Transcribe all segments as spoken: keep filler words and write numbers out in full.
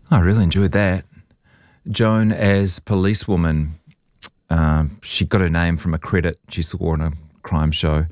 I really enjoyed that. Joan as policewoman. Um, she got her name from a credit she saw on a crime show.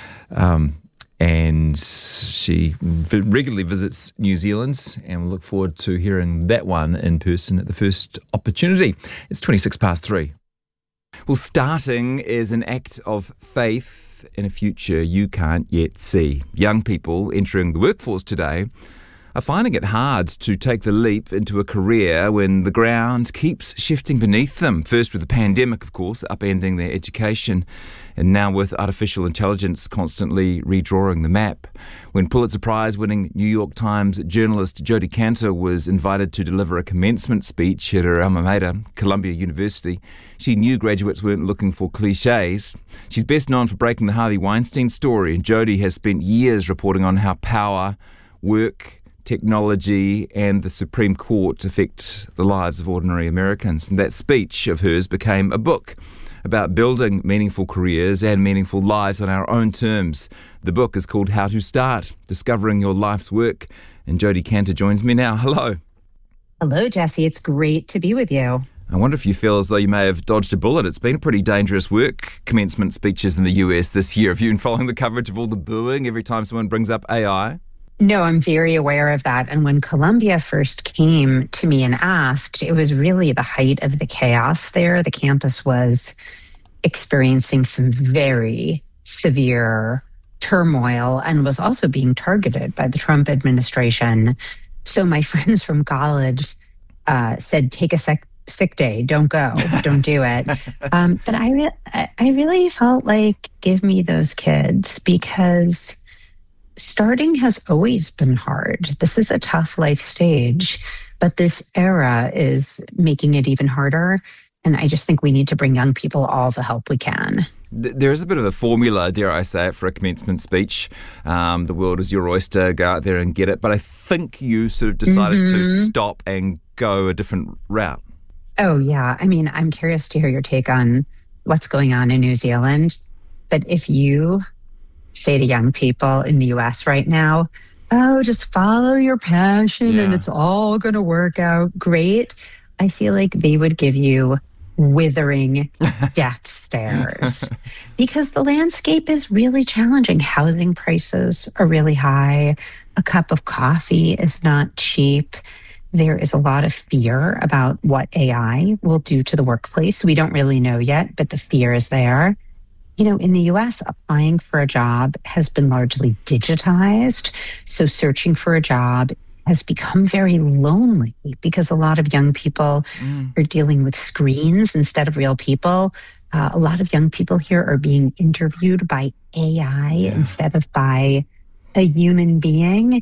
Um, and she v- regularly visits New Zealand, and we'll look forward to hearing that one in person at the first opportunity. It's twenty-six past three. Well, starting is an act of faith in a future you can't yet see. Young people entering the workforce today are finding it hard to take the leap into a career when the ground keeps shifting beneath them. First with the pandemic, of course, upending their education, and now with artificial intelligence constantly redrawing the map. When Pulitzer Prize-winning New York Times journalist Jodi Kantor was invited to deliver a commencement speech at her alma mater, Columbia University, she knew graduates weren't looking for cliches. She's best known for breaking the Harvey Weinstein story, and Jodi has spent years reporting on how power, work, technology and the Supreme Court affect the lives of ordinary Americans. And that speech of hers became a book about building meaningful careers and meaningful lives on our own terms. The book is called How to Start, Discovering Your Life's Work. And Jodi Kantor joins me now. Hello. Hello, Jesse. It's great to be with you. I wonder if you feel as though you may have dodged a bullet. It's been a pretty dangerous work, commencement speeches in the U S this year. Have you been following the coverage of all the booing every time someone brings up A I? No, I'm very aware of that. And when Columbia first came to me and asked, it was really the height of the chaos there. The campus was experiencing some very severe turmoil and was also being targeted by the Trump administration. So my friends from college uh, said, take a sec- sick day, don't go, don't do it. Um, but I, re- I really felt like, give me those kids, because starting has always been hard. This is a tough life stage, but this era is making it even harder. And I just think we need to bring young people all the help we can. There is a bit of a formula, dare I say it, for a commencement speech. Um, the world is your oyster, go out there and get it. But I think you sort of decided mm-hmm. to stop and go a different route. Oh, yeah. I mean, I'm curious to hear your take on what's going on in New Zealand. But if you say to young people in the U S right now, oh, just follow your passion yeah. and it's all going to work out great, I feel like they would give you withering death stares, because the landscape is really challenging. Housing prices are really high. A cup of coffee is not cheap. There is a lot of fear about what A I will do to the workplace. We don't really know yet, but the fear is there. You know, in the U S, applying for a job has been largely digitized. So searching for a job has become very lonely because a lot of young people mm. are dealing with screens instead of real people. Uh, a lot of young people here are being interviewed by A I yeah. instead of by a human being.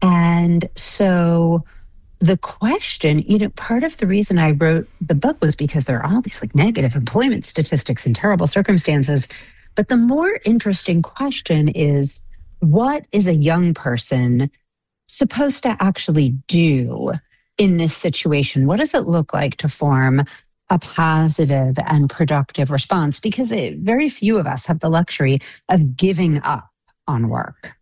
And so the question, you know, part of the reason I wrote the book was because there are all these like negative employment statistics and terrible circumstances. But the more interesting question is, what is a young person supposed to actually do in this situation? What does it look like to form a positive and productive response? Because it, very few of us have the luxury of giving up on work.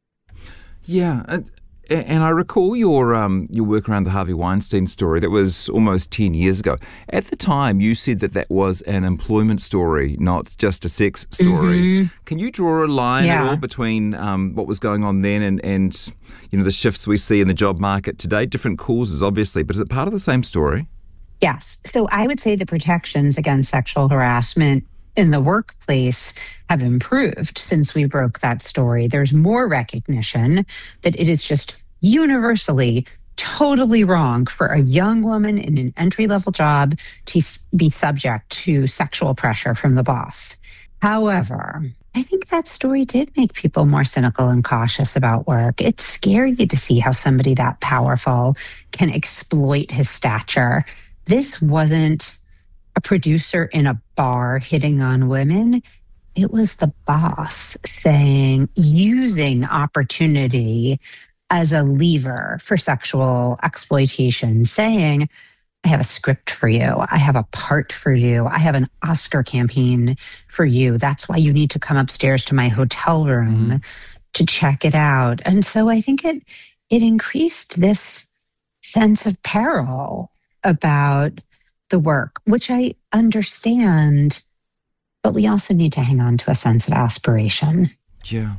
Yeah. Uh- And I recall your um, your work around the Harvey Weinstein story. That was almost ten years ago. At the time, you said that that was an employment story, not just a sex story. Mm-hmm. Can you draw a line yeah. at all between um, what was going on then and, and you know the shifts we see in the job market today? Different causes, obviously, but is it part of the same story? Yes. So I would say the protections against sexual harassment in the workplace have improved since we broke that story. There's more recognition that it is just universally totally wrong for a young woman in an entry-level job to be subject to sexual pressure from the boss. However, I think that story did make people more cynical and cautious about work. It's scary to see how somebody that powerful can exploit his stature. This wasn't a producer in a bar hitting on women. It was the boss saying, using opportunity as a lever for sexual exploitation, saying, I have a script for you. I have a part for you. I have an Oscar campaign for you. That's why you need to come upstairs to my hotel room mm. to check it out. And so I think it it increased this sense of peril about the work, which I understand, but we also need to hang on to a sense of aspiration. Yeah.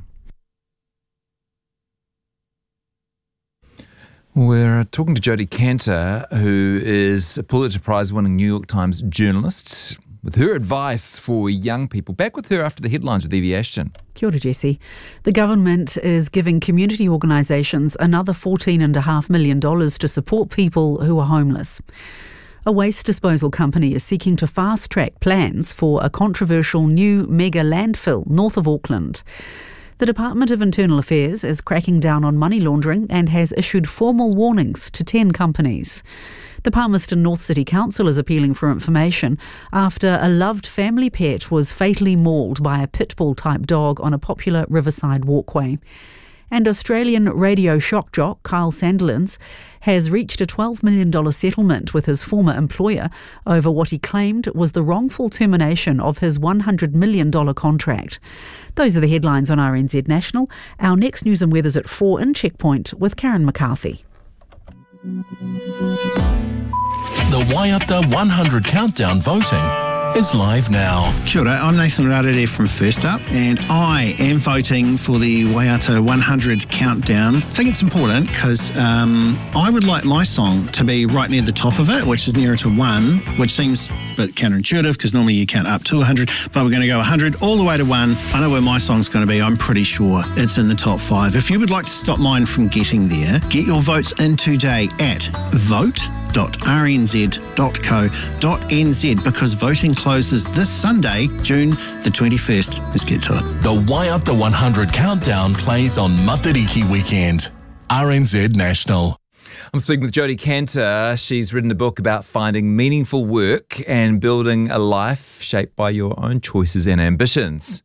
We're talking to Jodi Kantor, who is a Pulitzer Prize-winning New York Times journalist, with her advice for young people. Back with her after the headlines with Evie Ashton. Kia ora, Jesse. The government is giving community organisations another fourteen point five million dollars to support people who are homeless. A waste disposal company is seeking to fast-track plans for a controversial new mega landfill north of Auckland. The Department of Internal Affairs is cracking down on money laundering and has issued formal warnings to ten companies. The Palmerston North City Council is appealing for information after a loved family pet was fatally mauled by a pit bull-type dog on a popular riverside walkway. And Australian radio shock jock Kyle Sandilands has reached a twelve million dollars settlement with his former employer over what he claimed was the wrongful termination of his one hundred million dollars contract. Those are the headlines on R N Z National. Our next news and weather's at four in Checkpoint with Karen McCarthy. The Waiata one hundred Countdown voting is live now. Kia ora, I'm Nathan Rarere from First Up, and I am voting for the Waiata one hundred Countdown. I think it's important because um, I would like my song to be right near the top of it, which is nearer to one, which seems a bit counterintuitive because normally you count up to one hundred, but we're going to go one hundred all the way to one. I know where my song's going to be. I'm pretty sure it's in the top five. If you would like to stop mine from getting there, get your votes in today at vote dot r n z dot co dot n z because voting closes this Sunday, June the twenty-first. Let's get to it. The Waiata one hundred Countdown plays on Matariki weekend. R N Z National. I'm speaking with Jodi Kantor. She's written a book about finding meaningful work and building a life shaped by your own choices and ambitions.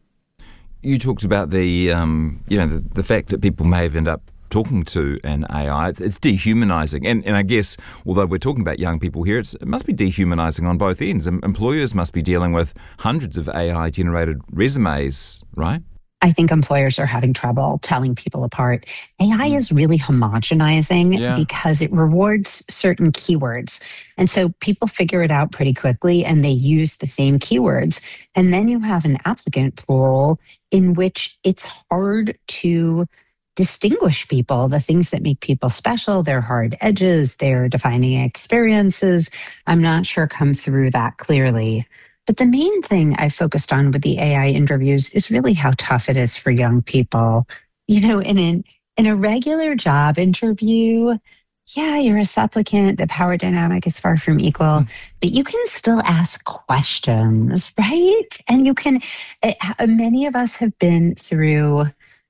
You talked about the, um, you know, the, the fact that people may have ended up talking to an A I. It's, it's dehumanising. And, and I guess, although we're talking about young people here, it's, it must be dehumanising on both ends. Em- employers must be dealing with hundreds of A I-generated resumes, right? I think employers are having trouble telling people apart. A I is really homogenizing Yeah. because it rewards certain keywords. And so people figure it out pretty quickly and they use the same keywords. And then you have an applicant pool in which it's hard to distinguish people, the things that make people special, their hard edges, their defining experiences, I'm not sure come through that clearly. But the main thing I focused on with the A I interviews is really how tough it is for young people. You know, in an, in a regular job interview, yeah, you're a supplicant, the power dynamic is far from equal, mm. but you can still ask questions, right? And you can, uh, many of us have been through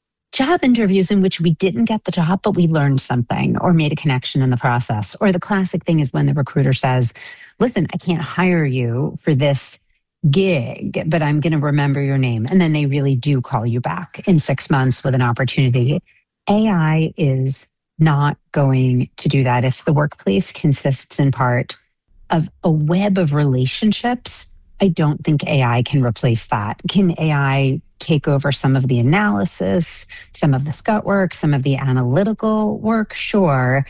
job interviews in which we didn't get the job, but we learned something or made a connection in the process. Or the classic thing is when the recruiter says, listen, I can't hire you for this gig, but I'm going to remember your name. And then they really do call you back in six months with an opportunity. A I is not going to do that. If the workplace consists in part of a web of relationships, I don't think A I can replace that. Can A I take over some of the analysis, some of the scut work, some of the analytical work? Sure.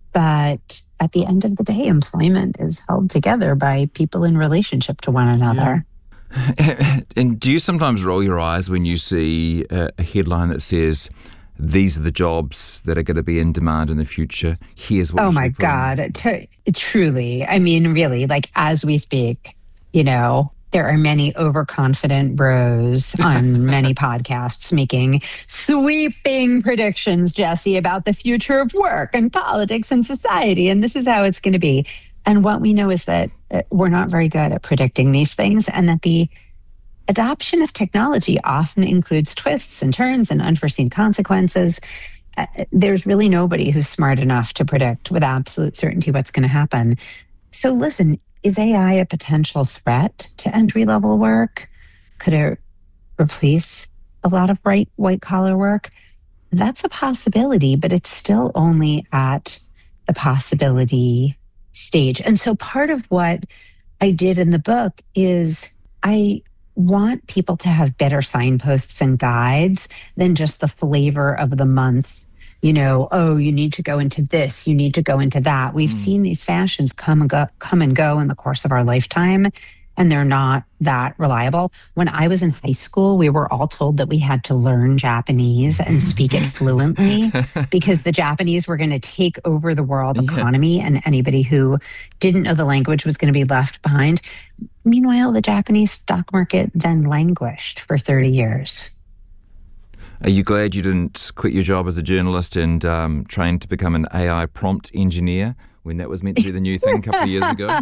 But at the end of the day, employment is held together by people in relationship to one another. Yeah. And do you sometimes roll your eyes when you see a, a headline that says, these are the jobs that are going to be in demand in the future? Here's what Oh you should my be putting God. T- truly. I mean, really, like as we speak, you know, there are many overconfident bros on many podcasts making sweeping predictions, Jesse, about the future of work and politics and society. And this is how it's going to be. And what we know is that we're not very good at predicting these things, and that the adoption of technology often includes twists and turns and unforeseen consequences. Uh, there's really nobody who's smart enough to predict with absolute certainty what's going to happen. So listen, is A I a potential threat to entry-level work? Could it replace a lot of bright white-collar work? That's a possibility, but it's still only at the possibility stage. And so part of what I did in the book is I want people to have better signposts and guides than just the flavor of the month you know, oh, you need to go into this, you need to go into that. We've mm. seen these fashions come and go, come and go in the course of our lifetime, and they're not that reliable. When I was in high school, we were all told that we had to learn Japanese and speak it fluently because the Japanese were going to take over the world economy, yeah. and anybody who didn't know the language was going to be left behind. Meanwhile, the Japanese stock market then languished for thirty years. Are you glad you didn't quit your job as a journalist and um, train to become an A I prompt engineer when that was meant to be the new thing a couple of years ago?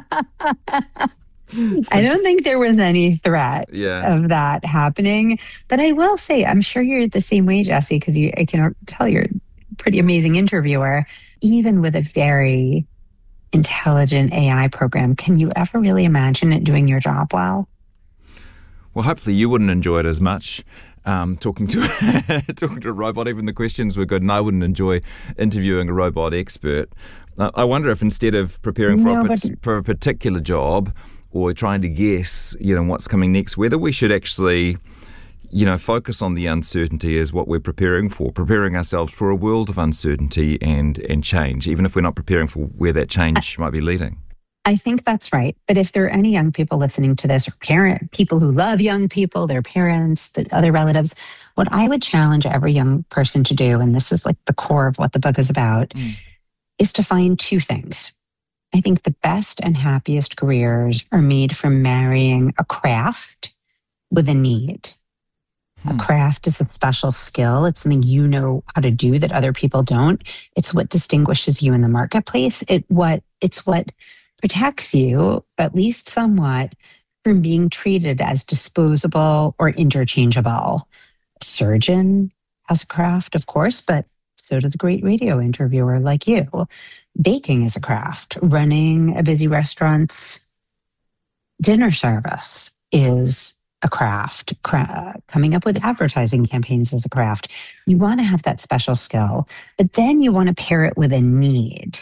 I don't think there was any threat yeah. of that happening. But I will say, I'm sure you're the same way, Jesse, because I can tell you're a pretty amazing interviewer. Even with a very intelligent A I program, can you ever really imagine it doing your job well? Well, hopefully you wouldn't enjoy it as much. Um, talking to talking to a robot, even the questions were good, and I wouldn't enjoy interviewing a robot expert. Uh, I wonder if instead of preparing for, no, a, but... for a particular job, or trying to guess, you know, what's coming next, whether we should actually, you know, focus on the uncertainty as what we're preparing for, preparing ourselves for a world of uncertainty and, and change, even if we're not preparing for where that change might be leading. I think that's right. But if there are any young people listening to this, or parent people who love young people, their parents, the other relatives, what I would challenge every young person to do, and this is like the core of what the book is about, mm. is to find two things. I think the best and happiest careers are made from marrying a craft with a need. Hmm. A craft is a special skill. It's something you know how to do that other people don't. It's what distinguishes you in the marketplace. It what it's what protects you, at least somewhat, from being treated as disposable or interchangeable. A surgeon has a craft, of course, but so does a great radio interviewer like you. Baking is a craft. Running a busy restaurant's dinner service is a craft. Cra- coming up with advertising campaigns is a craft. You want to have that special skill, but then you want to pair it with a need.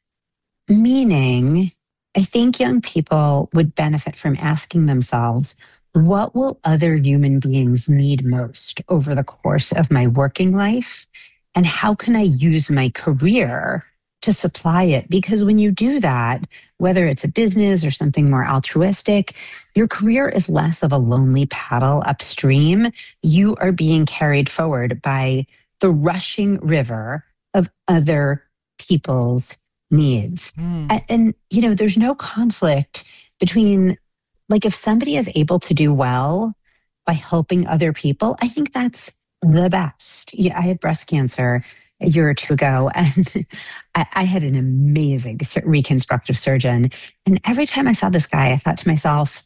Meaning, I think young people would benefit from asking themselves, what will other human beings need most over the course of my working life? And how can I use my career to supply it? Because when you do that, whether it's a business or something more altruistic, your career is less of a lonely paddle upstream. You are being carried forward by the rushing river of other people's needs. Mm. And, and, you know, there's no conflict between, like, if somebody is able to do well by helping other people, I think that's the best. Yeah, I had breast cancer a year or two ago, and I, I had an amazing reconstructive surgeon. And every time I saw this guy, I thought to myself,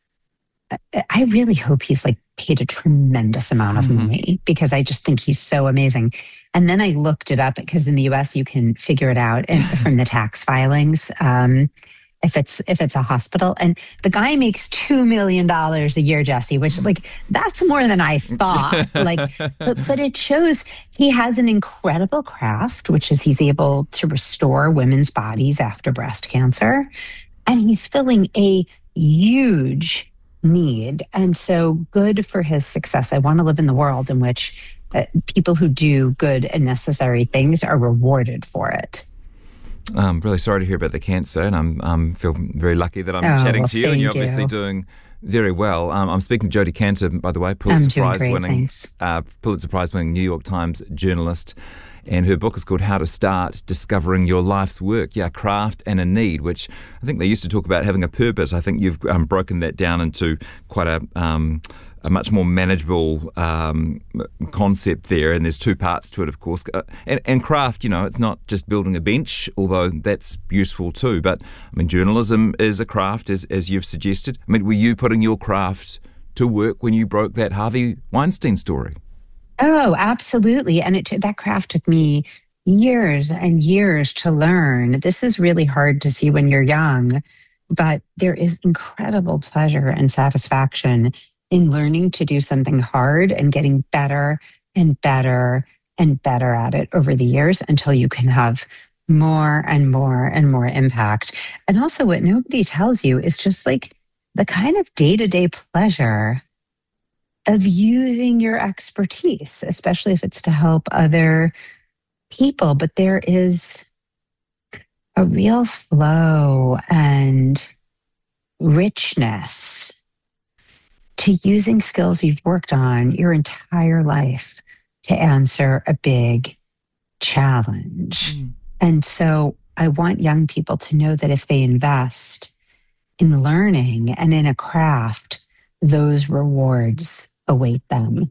I really hope he's like paid a tremendous amount of money mm-hmm. because I just think he's so amazing. And then I looked it up because in the U S you can figure it out in, from the tax filings. Um, if it's if it's a hospital, and the guy makes two million dollars a year, Jesse, which, like, that's more than I thought. Like, but, but it shows he has an incredible craft, which is he's able to restore women's bodies after breast cancer, and he's filling a huge need. And so good for his success. I want to live in the world in which uh, people who do good and necessary things are rewarded for it. I'm really sorry to hear about the cancer, and I'm um, feel very lucky that I'm oh, chatting well, to you, and you're obviously you. doing very well. Um, I'm speaking to Jodi Kantor, by the way, Pulitzer Prize-winning uh, Pulitzer Prize-winning New York Times journalist, and her book is called How to Start Discovering Your Life's Work. Yeah, craft and a need, which I think they used to talk about having a purpose. I think you've um, broken that down into quite a um, a much more manageable um, concept there, and there's two parts to it, of course. Uh, and, and craft, you know, it's not just building a bench, although that's useful too. But I mean, journalism is a craft, as as you've suggested. I mean, were you putting your craft to work when you broke that Harvey Weinstein story? Oh, absolutely. And it, that craft took me years and years to learn. This is really hard to see when you're young, but there is incredible pleasure and satisfaction in learning to do something hard and getting better and better and better at it over the years until you can have more and more and more impact. And also, what nobody tells you is just like the kind of day-to-day pleasure of using your expertise, especially if it's to help other people, but there is a real flow and richness to using skills you've worked on your entire life to answer a big challenge. Mm. And so I want young people to know that if they invest in learning and in a craft, those rewards await them.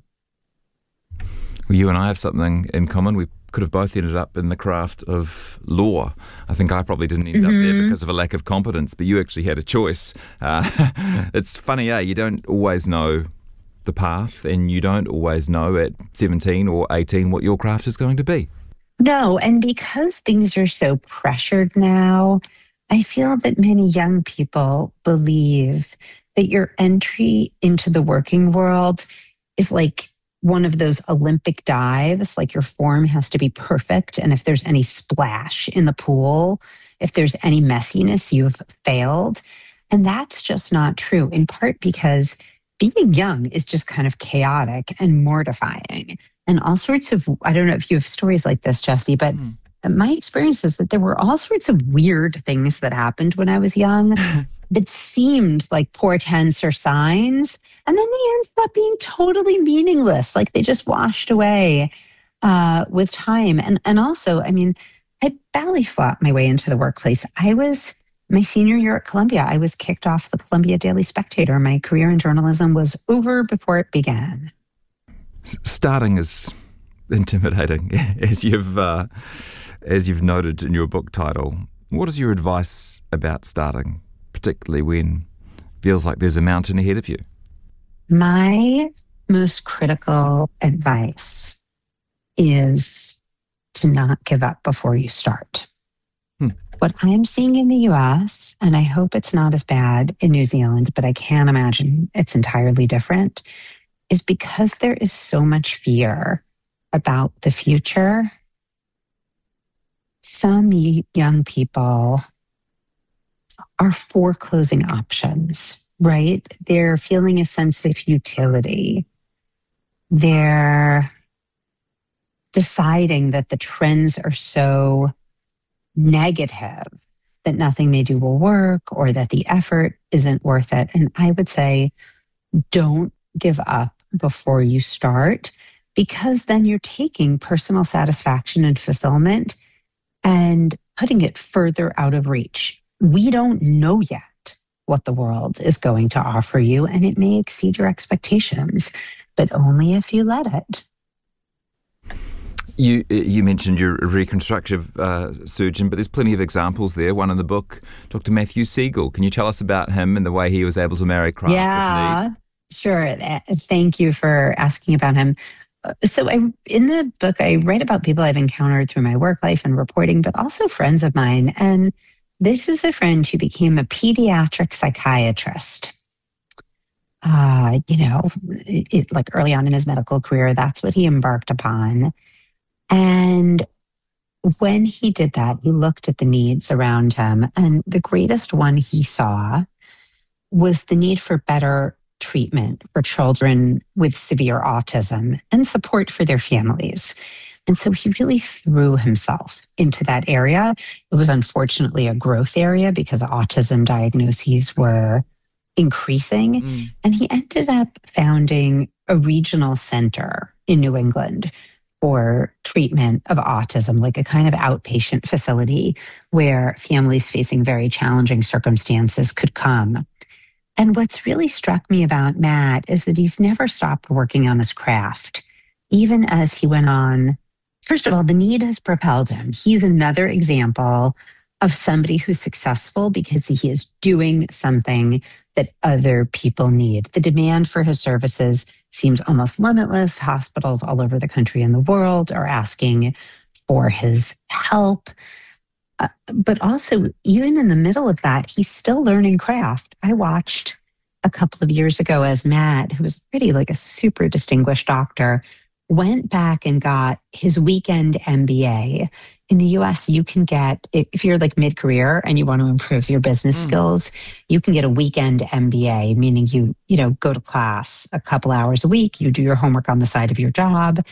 Well, you and I have something in common. We could have both ended up in the craft of law. I think I probably didn't end mm-hmm. up there because of a lack of competence, but you actually had a choice. Uh, it's funny, eh? You don't always know the path, and you don't always know at seventeen or eighteen what your craft is going to be. No, and because things are so pressured now, I feel that many young people believe that your entry into the working world is like one of those Olympic dives, like your form has to be perfect. And if there's any splash in the pool, if there's any messiness, you've failed. And that's just not true, in part because being young is just kind of chaotic and mortifying. And all sorts of, I don't know if you have stories like this, Jessie, but mm. my experience is that there were all sorts of weird things that happened when I was young that seemed like portents or signs. And then they ended up being totally meaningless. Like they just washed away uh, with time. And and also, I mean, I belly flopped my way into the workplace. I was, my senior year at Columbia, I was kicked off the Columbia Daily Spectator. My career in journalism was over before it began. Starting is intimidating, as you've uh, as you've noted in your book title. What is your advice about starting, particularly when it feels like there's a mountain ahead of you? My most critical advice is to not give up before you start. Hmm. What I'm seeing in the U S, and I hope it's not as bad in New Zealand, but I can't imagine it's entirely different, is because there is so much fear about the future. Some young people are foreclosing options, right? They're feeling a sense of futility. They're deciding that the trends are so negative that nothing they do will work or that the effort isn't worth it. And I would say, don't give up before you start, because then you're taking personal satisfaction and fulfillment and putting it further out of reach. We don't know yet what the world is going to offer you, and it may exceed your expectations, but only if you let it. You you mentioned you're a reconstructive uh, surgeon, but there's plenty of examples there. One in the book, Doctor Matthew Siegel. Can you tell us about him and the way he was able to marry craft yeah, with need? Sure. Thank you for asking about him. So I, in the book, I write about people I've encountered through my work life and reporting, but also friends of mine. And this is a friend who became a pediatric psychiatrist. Uh, you know, it, it, like early on in his medical career, that's what he embarked upon. And when he did that, he looked at the needs around him. And the greatest one he saw was the need for better treatment for children with severe autism and support for their families. And so he really threw himself into that area. It was unfortunately a growth area because autism diagnoses were increasing. Mm. And he ended up founding a regional center in New England for treatment of autism, like a kind of outpatient facility where families facing very challenging circumstances could come. And what's really struck me about Matt is that he's never stopped working on his craft, even as he went on. First of all, the need has propelled him. He's another example of somebody who's successful because he is doing something that other people need. The demand for his services seems almost limitless. Hospitals all over the country and the world are asking for his help. Uh, but also, even in the middle of that, he's still learning craft. I watched a couple of years ago as Matt, who was pretty like a super distinguished doctor, went back and got his weekend M B A. In the U S, you can get, if you're like mid-career and you want to improve your business mm. skills, you can get a weekend M B A, meaning you, you know, go to class a couple hours a week, you do your homework on the side of your job.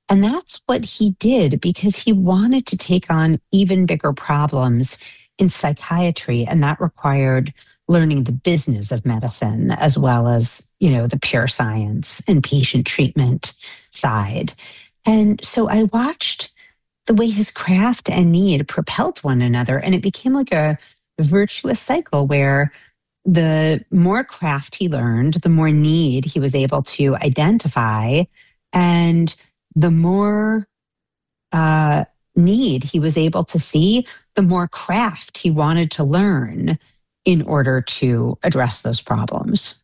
And that's what he did because he wanted to take on even bigger problems in psychiatry. And that required learning the business of medicine as well as, you know, the pure science and patient treatment side. And so I watched the way his craft and need propelled one another. And it became like a virtuous cycle where the more craft he learned, the more need he was able to identify. And the more uh, need he was able to see, the more craft he wanted to learn in order to address those problems.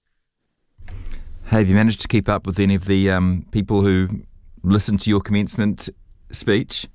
Hey, have you managed to keep up with any of the um, people who listened to your commencement speech?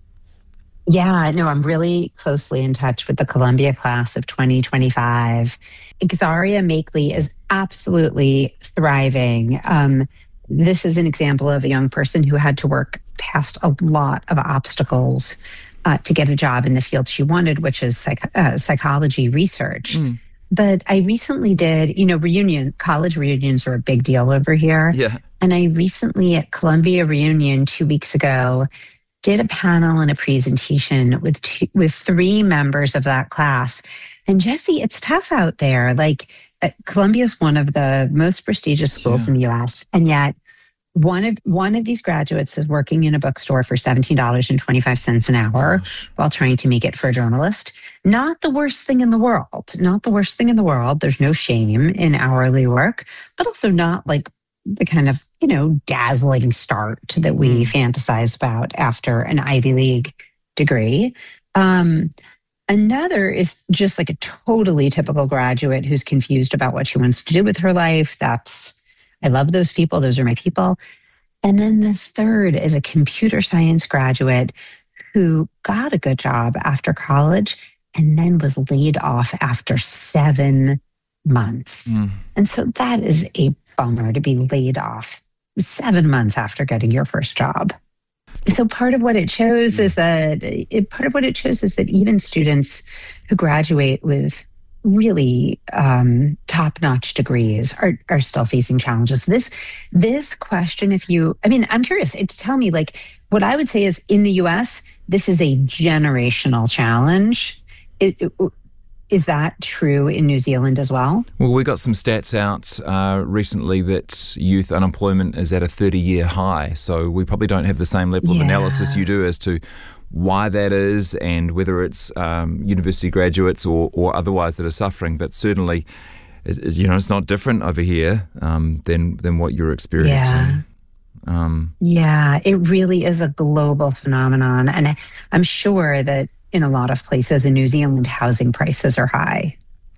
Yeah, no, I'm really closely in touch with the Columbia class of twenty twenty-five. Exaria Makeley is absolutely thriving. Um, this is an example of a young person who had to work past a lot of obstacles uh, to get a job in the field she wanted, which is psych- uh, psychology research. Mm. But I recently did, you know, reunion, college reunions are a big deal over here. Yeah. And I recently at Columbia Reunion two weeks ago did a panel and a presentation with two, with three members of that class. And Jesse, it's tough out there. Like uh, Columbia is one of the most prestigious schools yeah. in the U S. And yet one of one of these graduates is working in a bookstore for seventeen dollars and twenty-five cents an hour Gosh. while trying to make it for a journalist. Not the worst thing in the world. Not the worst thing in the world. There's no shame in hourly work, but also not like the kind of, you know, dazzling start that we mm. fantasize about after an Ivy League degree. Um, another is just like a totally typical graduate who's confused about what she wants to do with her life. That's, I love those people. Those are my people. And then the third is a computer science graduate who got a good job after college and then was laid off after seven months. Mm. And so that is a bummer to be laid off seven months after getting your first job. So part of what it shows is that it, part of what it shows is that even students who graduate with really um, top-notch degrees are are still facing challenges. This this question, if you, I mean, I'm curious to tell me, like, what I would say is in the U S, this is a generational challenge. It, it, Is that true in New Zealand as well? Well, we got some stats out uh, recently that youth unemployment is at a thirty-year high. So we probably don't have the same level yeah. of analysis you do as to why that is and whether it's um, university graduates or, or otherwise that are suffering. But certainly, it, you know, it's not different over here um, than than what you're experiencing. Yeah. Um, yeah, it really is a global phenomenon. And I, I'm sure that in a lot of places in New Zealand, housing prices are high.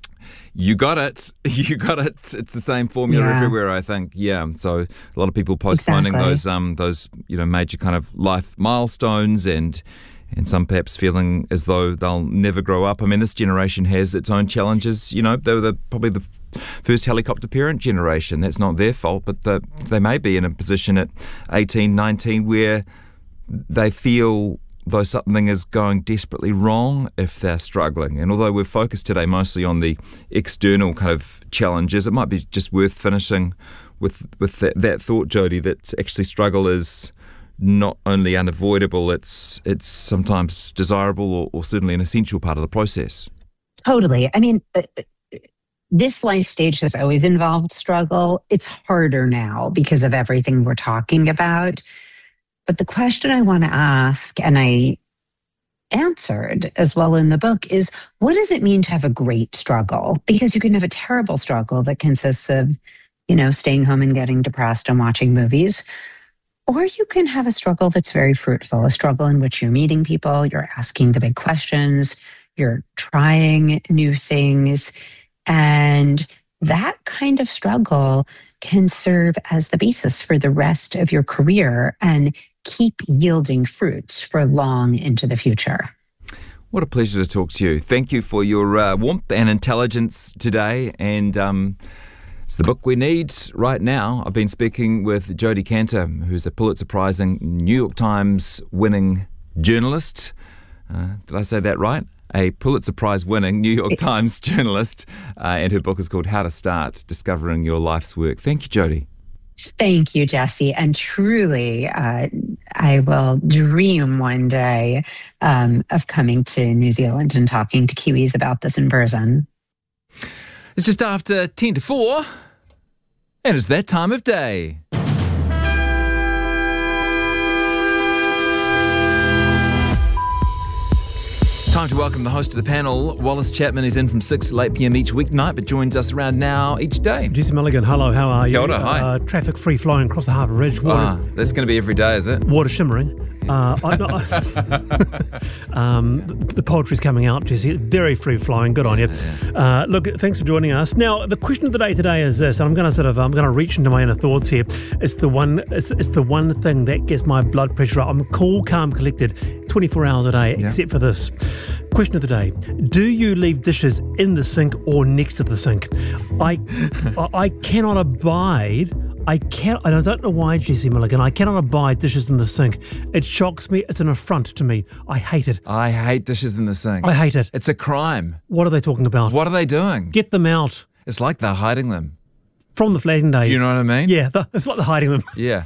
You got it. You got it. It's the same formula yeah. everywhere, I think. Yeah. So a lot of people postponing exactly. those, um, those you know, major kind of life milestones, and and some perhaps feeling as though they'll never grow up. I mean, this generation has its own challenges. You know, they were the, probably the first helicopter parent generation. That's not their fault, but the, they may be in a position at eighteen, nineteen where they feel though something is going desperately wrong if they're struggling. And although we're focused today mostly on the external kind of challenges, it might be just worth finishing with with that, that thought, Jody, that actually struggle is not only unavoidable, it's it's sometimes desirable or, or certainly an essential part of the process. Totally. I mean, uh, this life stage has always involved struggle. It's harder now because of everything we're talking about. But the question I want to ask, and I answered as well in the book, is what does it mean to have a great struggle? Because you can have a terrible struggle that consists of, you know, staying home and getting depressed and watching movies. Or you can have a struggle that's very fruitful, a struggle in which you're meeting people, you're asking the big questions, you're trying new things. And that kind of struggle can serve as the basis for the rest of your career and keep yielding fruits for long into the future. What a pleasure to talk to you. Thank you for your uh, warmth and intelligence today. And um, it's the book we need right now. I've been speaking with Jody Kantor, who's a Pulitzer Prize-winning New York Times winning journalist. Uh, did I say that right? A Pulitzer Prize-winning New York Times journalist. Uh, and her book is called How to Start Discovering Your Life's Work. Thank you, Jody. Thank you, Jesse. And truly, uh, I will dream one day um, of coming to New Zealand and talking to Kiwis about this in person. It's just after ten to four, and it's that time of day. Time to welcome the host of the panel. Wallace Chapman is in from six to eight p.m. each weeknight, but joins us around now each day. Jesse Mulligan, hello, how are you? Kia ora, hi. Uh, traffic free flowing across the Harbour Ridge. Water, Ah, that's going to be every day, is it? water shimmering. Uh, I, no, I, um, the, the poetry's coming out, Jesse. Very free flowing. Good on you. Uh, look, thanks for joining us. Now, the question of the day today is this, and I'm going to sort of, I'm going to reach into my inner thoughts here. It's the one, it's, it's the one thing that gets my blood pressure up. I'm cool, calm, collected, twenty-four hours a day, Yeah. except for this. Question of the day: do you leave dishes in the sink or next to the sink? I, I, I cannot abide. I can't. I don't know why, Jesse Mulligan. I cannot abide dishes in the sink. It shocks me. It's an affront to me. I hate it. I hate dishes in the sink. I hate it. It's a crime. What are they talking about? What are they doing? Get them out It's like they're hiding them. from the flagging days. Do you know what I mean? Yeah, the, that's what they're hiding them. Yeah.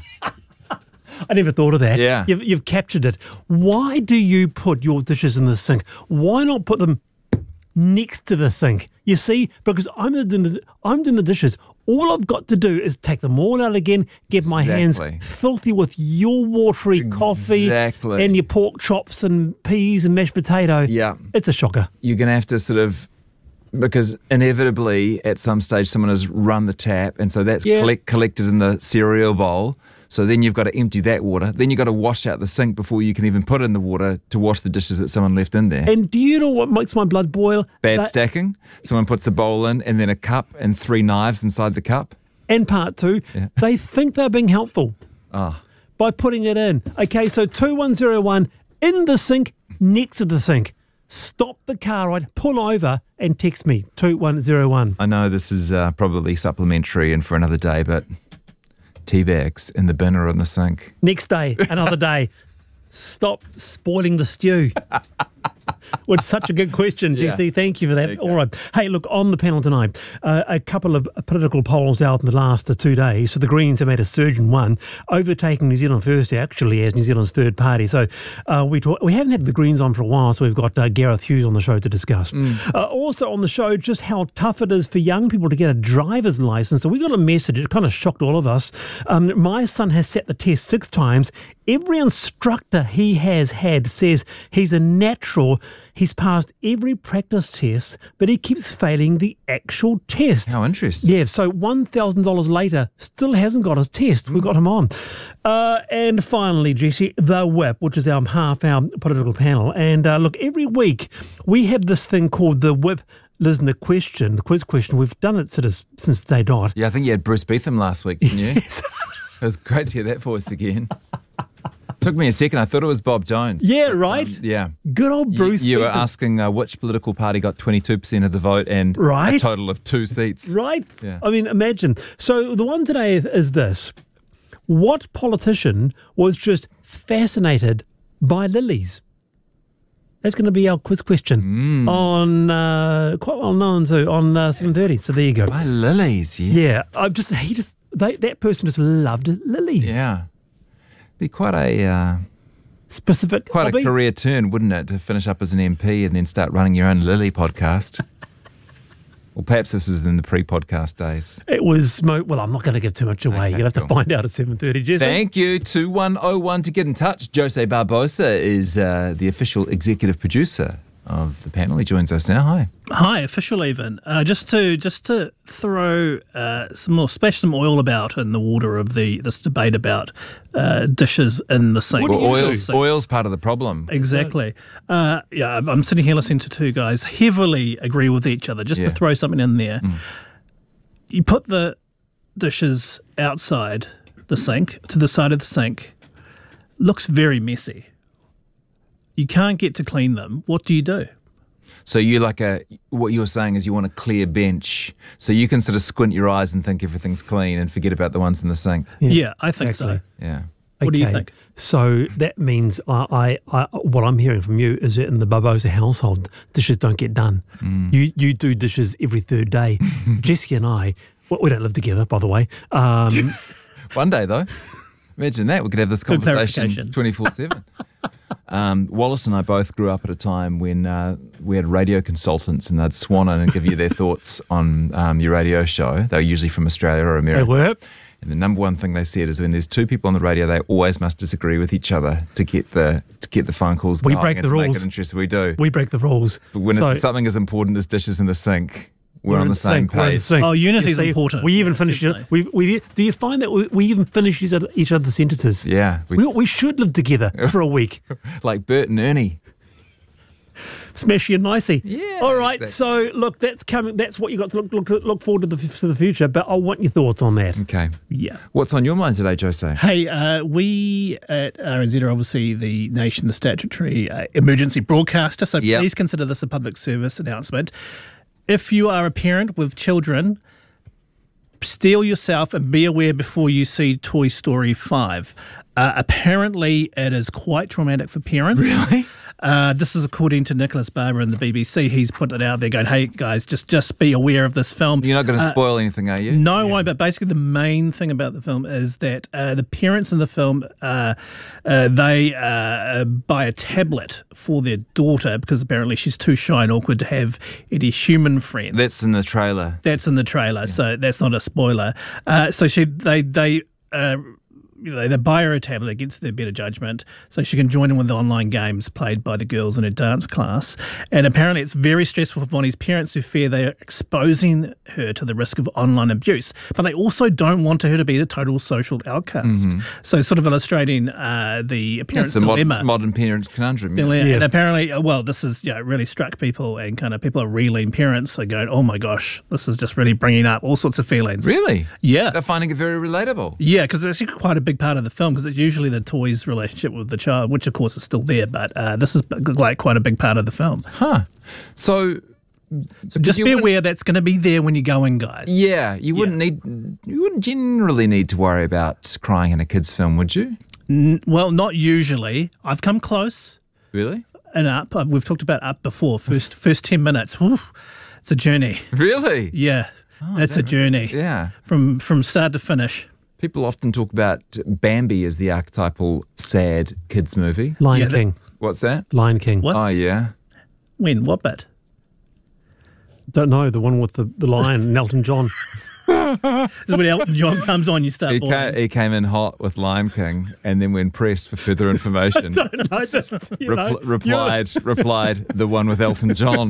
I never thought of that. Yeah. You've, you've captured it. Why do you put your dishes in the sink? Why not put them next to the sink? You see, because I'm doing the, I'm doing the dishes. All I've got to do is take them all out again, get my hands Exactly. filthy with your watery coffee Exactly. and your pork chops and peas and mashed potato. Yeah. It's a shocker. You're going to have to sort of, because inevitably at some stage someone has run the tap, and so that's Yeah. collect, collected in the cereal bowl. So then you've got to empty that water. Then you've got to wash out the sink before you can even put in the water to wash the dishes that someone left in there. And do you know what makes my blood boil? Bad That- stacking. Someone puts a bowl in and then a cup and three knives inside the cup. And part two, Yeah. they think they're being helpful. Ah, by putting it in. Okay, so two one zero one in the sink, next to the sink. Stop the car ride, pull over and text me, two one zero one. I know this is uh, probably supplementary and for another day, but tea bags in the bin or in the sink. Next day, another day. Stop spoiling the stew. Well, it's such a good question, Yeah. Jesse. Thank you for that. Okay. All right. Hey, look, on the panel tonight, uh, a couple of political polls out in the last uh, two days. So the Greens have made a surge in one, overtaking New Zealand First actually as New Zealand's third party. So uh, we talk, we haven't had the Greens on for a while, so we've got uh, Gareth Hughes on the show to discuss. Mm. Uh, also on the show, just how tough it is for young people to get a driver's license. So we got a message. It kind of shocked all of us. Um, my son has sat the test six times. Every instructor he has had says he's a natural. He's passed every practice test, but he keeps failing the actual test. How interesting. Yeah, so one thousand dollars later, still hasn't got his test. We got him on. Uh, and finally, Jesse, the Whip, which is our half-hour political panel. And uh, look, every week we have this thing called the Whip Listener Question, the quiz question. We've done it sort of since day dot. Yeah, I think you had Bruce Beetham last week, didn't you? It was great to hear that voice again. Took me a second. I thought it was Bob Jones. Yeah, But, um, right? yeah. Good old You- Bruce You, were Beetham. asking uh, which political party got twenty-two percent of the vote and a Right. total of two seats. Right? Yeah. I mean, imagine. So the one today is this. What politician was just fascinated by lilies? That's going to be our quiz question Mm. on, uh, quite well known, so on uh, seven thirty. So there you go. By lilies, yeah. Yeah, I've just, he just, they, that person just loved lilies. Yeah. Be quite a uh, Specific quite hobby. a career turn, wouldn't it, to finish up as an M P and then start running your own Lily podcast? Or perhaps this was in the pre-podcast days. It was, mo- well, I'm not going to give too much away. Okay, You'll have to cool. find out at seven thirty, Jesse. Thank you. two one oh one to get in touch. Jose Barbosa is uh, the official executive producer of the panel. He joins us now. Hi. Hi, official even. Uh, just to just to throw uh, some more, splash some oil about in the water of the this debate about uh, dishes in the sink. Well, do you oil's, So- oil's part of the problem. Exactly. Uh, yeah, I'm- I'm sitting here listening to two guys heavily agree with each other. Just Yeah. to throw something in there, you put the dishes outside the sink, to the side of the sink. Looks very messy. You can't get to clean them. What do you do? So you like a, what you're saying is you want a clear bench so you can sort of squint your eyes and think everything's clean and forget about the ones in the sink. Yeah, I think exactly. so. Yeah. What do you think? So that means I, I, I, what I'm hearing from you is that in the Barbosa household, dishes don't get done. Mm. You you do dishes every third day. Jesse and I, well, we don't live together, by the way. Um, One day, though. Imagine that. We could have this Good conversation clarification. twenty-four seven. Um, Wallace and I both grew up at a time when uh, we had radio consultants and they'd swan in and give you their thoughts on um, your radio show. They were usually from Australia or They America. were. And the number one thing they said is when there's two people on the radio, they always must disagree with each other to get the to get the phone calls We going break and the to make rules. it interesting. We do. We break the rules. But when So- it's something as important as dishes in the sink, we're, on in the same sync, we're in page. sync. Oh, unity You is see, important. We even Yeah, finish. definitely. We, we do you find that we, we even finish each, other, each other's sentences? Yeah. We, We, we should live together for a week. like Bert and Ernie. Smashy and nicey. Yeah, All right. exactly. So look, that's coming. That's what you got to look look, look forward to the to the future. But I want your thoughts on that. Okay. Yeah. What's on your mind today, Jose? Hey, uh, we at R N Z are obviously the nation, the statutory uh, emergency broadcaster, so Yep. please consider this a public service announcement. If you are a parent with children, steel yourself and be aware before you see Toy Story five. Uh, apparently, it is quite traumatic for parents. Really? Uh, this is according to Nicholas Barber in the B B C. He's put it out there going, hey, guys, just, just be aware of this film. You're not going to Uh, spoil anything, are you? No, I won't. But basically, the main thing about the film is that uh, the parents in the film uh, uh, they uh, buy a tablet for their daughter because apparently she's too shy and awkward to have any human friends. That's in the trailer. That's in the trailer, so that's not a spoiler. Uh, so she, they, they. Uh, you know, they buy her a tablet against their better judgment so she can join in with the online games played by the girls in her dance class. And apparently it's very stressful for Bonnie's parents who fear they are exposing her to the risk of online abuse. But they also don't want her to be a total social outcast. So sort of illustrating uh, the That's parents' the mod- dilemma. modern parents conundrum. yeah. Dilemma. Yeah. And apparently, uh, well, this is, you know, really struck people and kind of people are reeling. Parents are going, oh my gosh, this is just really bringing up all sorts of feelings. Really? Yeah. They're finding it very relatable. Yeah, because it's actually quite a big part of the film because it's usually the toy's relationship with the child, which of course is still there, but uh, this is like quite a big part of the film. Huh. So, So just you be wouldn't- aware that's going to be there when you go in, guys. yeah, you wouldn't need, you wouldn't generally need to worry about crying in a kid's film, would you? N- well, not usually. I've come close Really? and Up. Uh, We've talked about Up before. First, first ten minutes. Whew, it's a journey. Really? Yeah, that's a journey Yeah. from from start to finish. People often talk about Bambi as the archetypal sad kids movie. Lion Yeah, that- King. What's that? Lion King. What? Oh, yeah. When? What bit? Don't know the one with the, the lion and Elton John. This is when Elton John comes on, you start He, bawling. ca- he came in hot with Lion King, and then when pressed for further information, No, that's- you know, repl- replied, replied, the one with Elton John.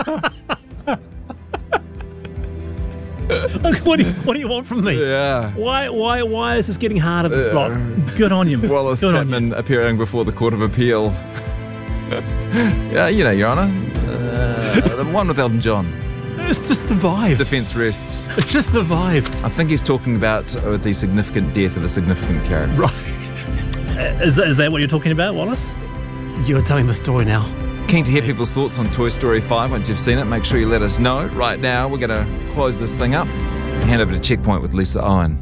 what, do you, what do you want from me? Yeah. Why why why is this getting harder this lot? Good on you. Wallace Good on you. Chapman appearing before the Court of Appeal. Yeah, you know, Your Honour. Uh, the one with Elton John. It's just the vibe. Defence rests. It's just the vibe. I think he's talking about uh, the significant death of a significant character. Right. Is, is that what you're talking about, Wallace? You're telling the story now. Keen to hear people's thoughts on Toy Story five. Once you've seen it, make sure you let us know. Right now, we're going to close this thing up and hand over to Checkpoint with Lisa Owen.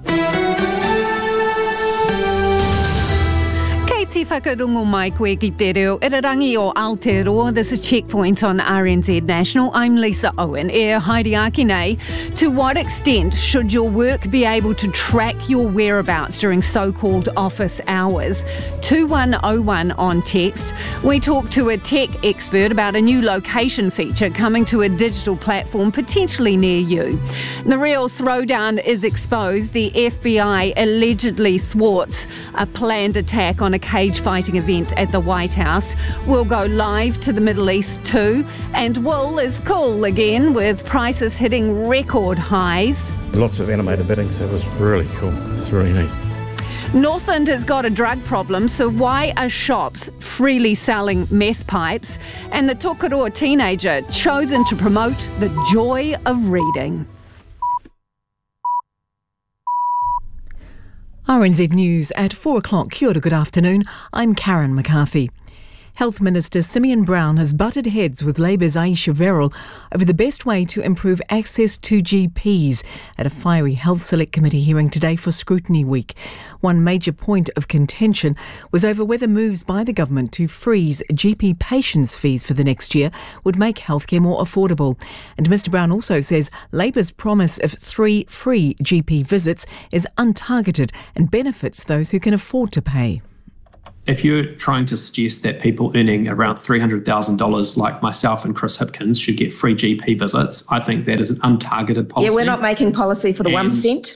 Kei te whakarungo mai koe ki te reo. Irarangi o Aotearoa. This is Checkpoint on R N Z National. I'm Lisa Owen. E haere ake nei. To what extent should your work be able to track your whereabouts during so-called office hours? two one oh one on text. We talk to a tech expert about a new location feature coming to a digital platform potentially near you. The real throwdown is exposed. The F B I allegedly thwarts a planned attack on a cage fighting event at the White House. We'll go live to the Middle East too. And wool is cool again with prices hitting record highs. Lots of animated bidding, so it was really cool. It's really neat. Northland has got a drug problem, so why are shops freely selling meth pipes? And the Tokoroa teenager chosen to promote the joy of reading. R N Z News at four o'clock. Kia ora, good afternoon. I'm Karen McCarthy. Health Minister Simeon Brown has butted heads with Labour's Aisha Verrall over the best way to improve access to G Ps at a fiery Health Select Committee hearing today for Scrutiny Week. One major point of contention was over whether moves by the government to freeze G P patients' fees for the next year would make healthcare more affordable. And Mr Brown also says Labour's promise of three free G P visits is untargeted and benefits those who can afford to pay. If you're trying to suggest that people earning around three hundred thousand dollars like myself and Chris Hipkins should get free G P visits, I think that is an untargeted policy. Yeah, we're not making policy for the and one percent.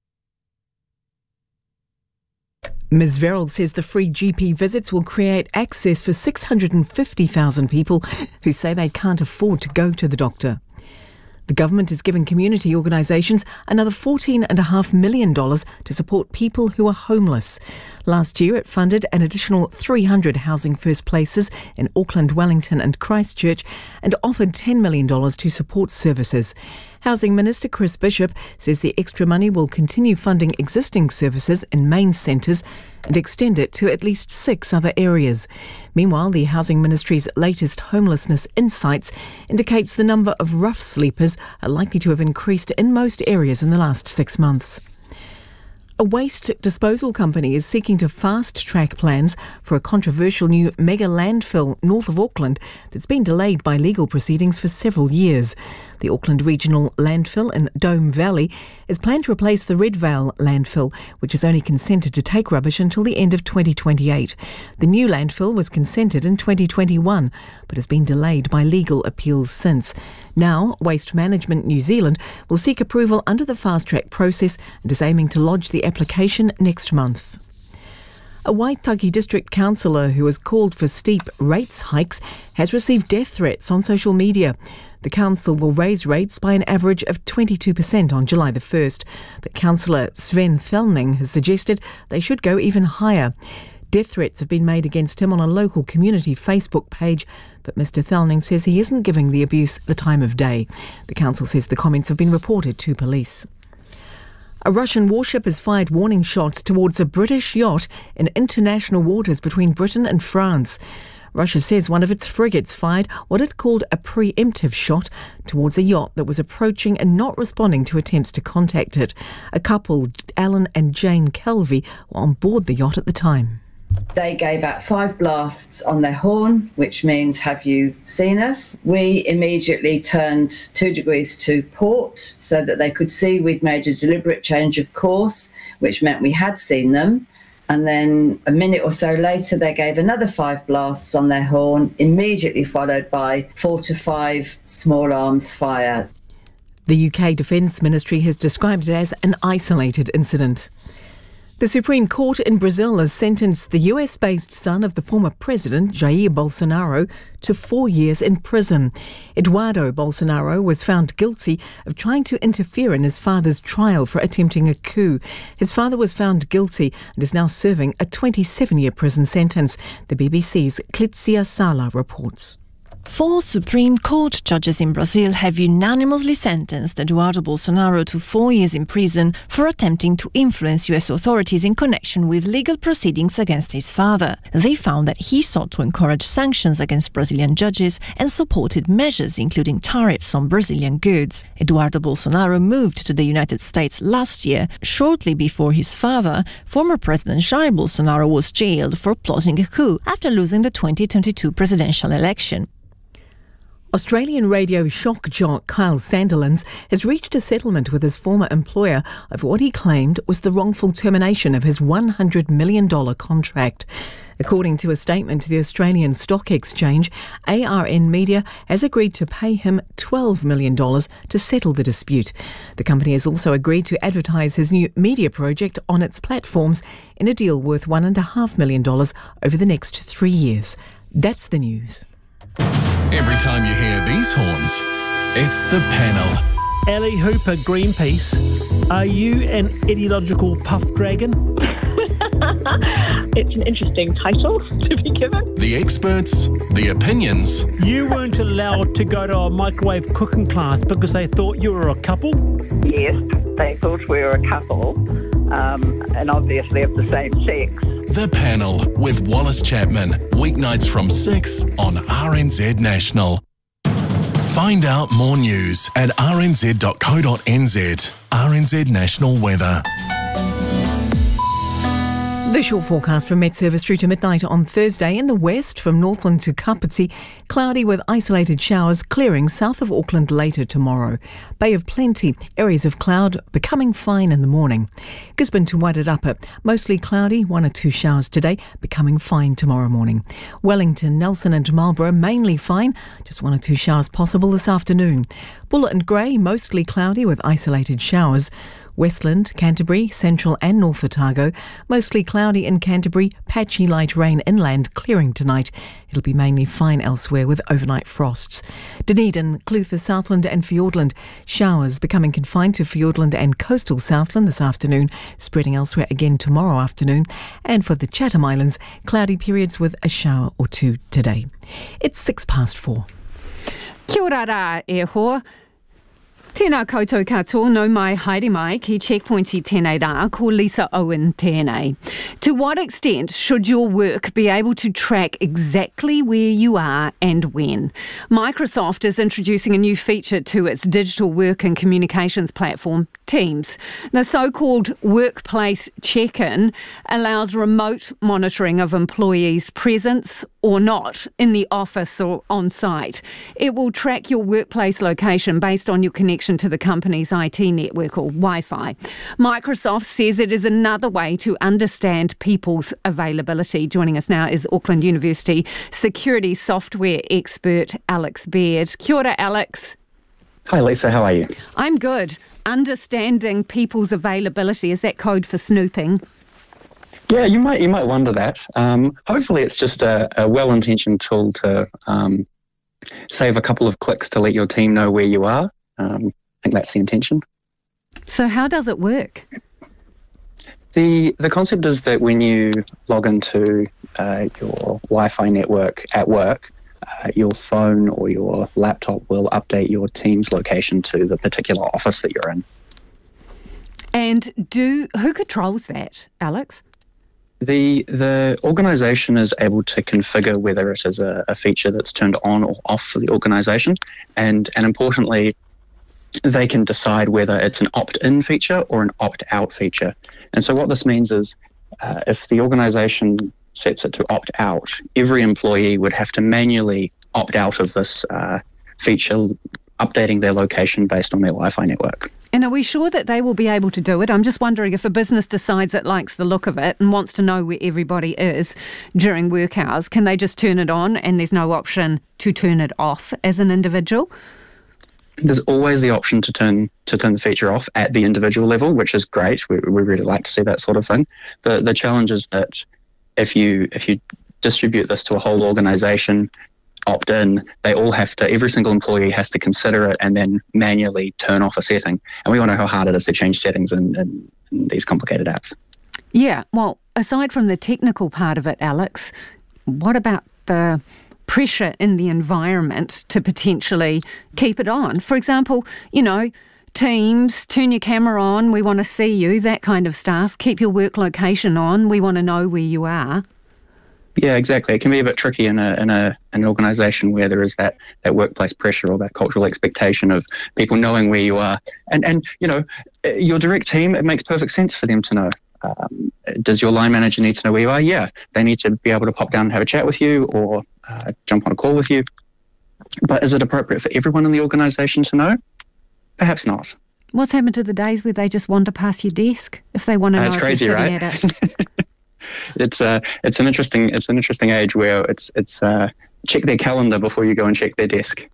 Ms Verrall says the free G P visits will create access for six hundred fifty thousand people who say they can't afford to go to the doctor. The government is giving community organisations another fourteen point five million dollars to support people who are homeless. Last year it funded an additional three hundred housing first places in Auckland, Wellington and Christchurch and offered ten million dollars to support services. Housing Minister Chris Bishop says the extra money will continue funding existing services in main centres and extend it to at least six other areas. Meanwhile, the Housing Ministry's latest homelessness insights indicates the number of rough sleepers are likely to have increased in most areas in the last six months. A waste disposal company is seeking to fast-track plans for a controversial new mega landfill north of Auckland that's been delayed by legal proceedings for several years. The Auckland Regional Landfill in Dome Valley is planned to replace the Red Vale landfill, which has only consented to take rubbish until the end of twenty twenty-eight. The new landfill was consented in twenty twenty-one, but has been delayed by legal appeals since. Now, Waste Management New Zealand will seek approval under the fast-track process and is aiming to lodge the application next month. A Waitaki district councillor who has called for steep rates hikes has received death threats on social media. The council will raise rates by an average of twenty-two percent on July the first, but Councillor Sven Thelning has suggested they should go even higher. Death threats have been made against him on a local community Facebook page, but Mr Thelning says he isn't giving the abuse the time of day. The council says the comments have been reported to police. A Russian warship has fired warning shots towards a British yacht in international waters between Britain and France. Russia says one of its frigates fired what it called a preemptive shot towards a yacht that was approaching and not responding to attempts to contact it. A couple, Alan and Jane Kelvey, were on board the yacht at the time. They gave out five blasts on their horn, which means, have you seen us? We immediately turned two degrees to port so that they could see we'd made a deliberate change of course, which meant we had seen them. And then a minute or so later, they gave another five blasts on their horn, immediately followed by four to five small arms fire. The U K Defence Ministry has described it as an isolated incident. The Supreme Court in Brazil has sentenced the U S-based son of the former president, Jair Bolsonaro, to four years in prison. Eduardo Bolsonaro was found guilty of trying to interfere in his father's trial for attempting a coup. His father was found guilty and is now serving a twenty-seven-year prison sentence. The B B C's Clitzia Sala reports. Four Supreme Court judges in Brazil have unanimously sentenced Eduardo Bolsonaro to four years in prison for attempting to influence U S authorities in connection with legal proceedings against his father. They found that he sought to encourage sanctions against Brazilian judges and supported measures including tariffs on Brazilian goods. Eduardo Bolsonaro moved to the United States last year, shortly before his father, former President Jair Bolsonaro, was jailed for plotting a coup after losing the twenty twenty-two presidential election. Australian radio shock jock Kyle Sandilands has reached a settlement with his former employer over what he claimed was the wrongful termination of his one hundred million dollars contract. According to a statement to the Australian Stock Exchange, A R N Media has agreed to pay him twelve million dollars to settle the dispute. The company has also agreed to advertise his new media project on its platforms in a deal worth one point five million dollars over the next three years. That's the news. Every time you hear these horns, it's the panel. Ali Hooper, Greenpeace. Are you an ideological puff dragon? It's an interesting title to be given. The experts, the opinions. You weren't allowed to go to a microwave cooking class because they thought you were a couple? Yes, they thought we were a couple, um, and obviously of the same sex. The Panel with Wallace Chapman. Weeknights from six on R N Z National. Find out more news at r n z dot co dot n z. R N Z National Weather. The short forecast from Met Service through to midnight on Thursday. In the west, from Northland to Kapiti, cloudy with isolated showers clearing south of Auckland later tomorrow. Bay of Plenty, areas of cloud becoming fine in the morning. Gisborne to Wairarapa, mostly cloudy, one or two showers today, becoming fine tomorrow morning. Wellington, Nelson and Marlborough, mainly fine, just one or two showers possible this afternoon. Buller and Grey, mostly cloudy with isolated showers. Westland, Canterbury, Central and North Otago, mostly cloudy in Canterbury, patchy light rain inland, clearing tonight. It'll be mainly fine elsewhere with overnight frosts. Dunedin, Clutha, Southland and Fiordland, showers becoming confined to Fiordland and coastal Southland this afternoon, spreading elsewhere again tomorrow afternoon. And for the Chatham Islands, cloudy periods with a shower or two today. It's six past four. Kia ora rā e hoa. Tēnā koutou katoa, no mai haere mai ki Checkpoint i tēnei rā, ko Lisa Owen tēnei. To what extent should your work be able to track exactly where you are and when? Microsoft is introducing a new feature to its digital work and communications platform, Teams. The so-called Workplace Check-in allows remote monitoring of employees' presence or not in the office or on site. It will track your workplace location based on your connection to the company's I T network or Wi-Fi. Microsoft says it is another way to understand people's availability. Joining us now is Auckland University security software expert Alex Baird. Kia ora, Alex. Hi, Lisa. How are you? I'm good. Understanding people's availability, is that code for snooping? Yeah, you might you might wonder that. Um, hopefully it's just a, a well-intentioned tool to um, save a couple of clicks to let your team know where you are. Um, I think that's the intention. So how does it work? The the concept is that when you log into uh, your Wi-Fi network at work, uh, your phone or your laptop will update your team's location to the particular office that you're in. And do who controls that, Alex? The the organisation is able to configure whether it is a, a feature that's turned on or off for the organisation, and and importantly, they can decide whether it's an opt-in feature or an opt-out feature. And so what this means is uh, if the organisation sets it to opt-out, every employee would have to manually opt out of this uh, feature, updating their location based on their Wi-Fi network. And are we sure that they will be able to do it? I'm just wondering if a business decides it likes the look of it and wants to know where everybody is during work hours, can they just turn it on and there's no option to turn it off as an individual? There's always the option to turn to turn the feature off at the individual level, which is great. We, we really like to see that sort of thing. The the challenge is that if you if you distribute this to a whole organisation, opt in, they all have to, every single employee has to consider it and then manually turn off a setting. And we all know how hard it is to change settings in, in, in these complicated apps. Yeah, well, aside from the technical part of it, Alex, what about the pressure in the environment to potentially keep it on? For example, you know, Teams, turn your camera on, we want to see you, that kind of stuff. Keep your work location on, we want to know where you are. Yeah, exactly. It can be a bit tricky in a in a an organisation where there is that, that workplace pressure or that cultural expectation of people knowing where you are. And and you know, your direct team, it makes perfect sense for them to know. Um, does your line manager need to know where you are? Yeah, they need to be able to pop down and have a chat with you or uh, jump on a call with you. But is it appropriate for everyone in the organisation to know? Perhaps not. What's happened to the days where they just wander past your desk if they want to know That's if crazy, you're sitting right? at it? It's uh, it's an interesting it's an interesting age where it's it's uh, check their calendar before you go and check their desk.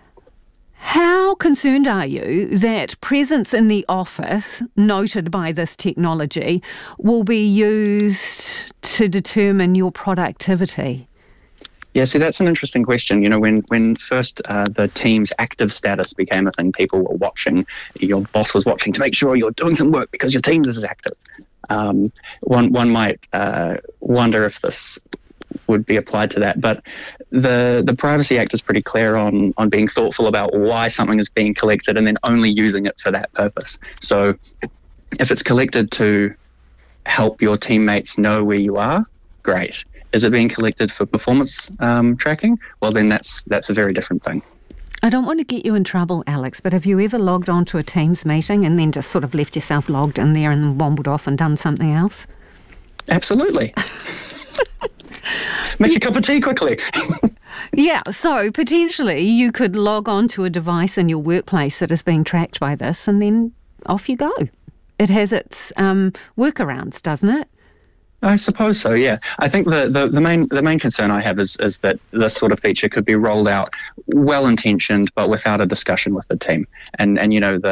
How concerned are you that presence in the office, noted by this technology, will be used to determine your productivity? Yeah, see, that's an interesting question. You know, when, when first uh, the team's active status became a thing, people were watching, your boss was watching to make sure you're doing some work because your team is active. Um, one one might uh, wonder if this would be applied to that, but the the Privacy Act is pretty clear on on being thoughtful about why something is being collected and then only using it for that purpose. So if it's collected to help your teammates know where you are, Great. Is it being collected for performance um, tracking? Well, then that's that's a very different thing. I don't want to get you in trouble, Alex, but have you ever logged on to a Teams meeting and then just sort of left yourself logged in there and then wombled off and done something else? Absolutely. Make a cup of tea quickly. Yeah, so potentially you could log on to a device in your workplace that is being tracked by this and then off you go. It has its um, workarounds, doesn't it? I suppose so, yeah. I think the, the, the main the main concern I have is, is that this sort of feature could be rolled out well-intentioned but without a discussion with the team. And, and you know, the